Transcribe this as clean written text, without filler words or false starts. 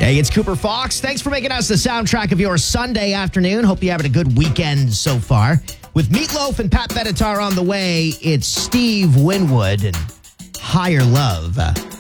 Hey, it's Cooper Fox. Thanks for making us the soundtrack of your Sunday afternoon. Hope you're having a good weekend so far. With Meatloaf and Pat Benatar on the way, it's Steve Winwood and Higher Love.